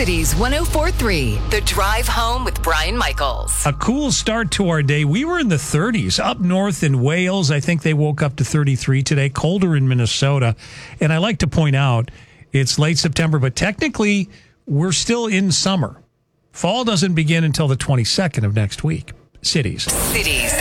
Cities 104.3, The Drive Home with Brian Michaels. A cool start to our day. We were in the 30s. Up north in Wales, I think they woke up to 33 today. Colder in Minnesota. And I like to point out, it's late September, but technically, we're still in summer. Fall doesn't begin until the 22nd of next week. Cities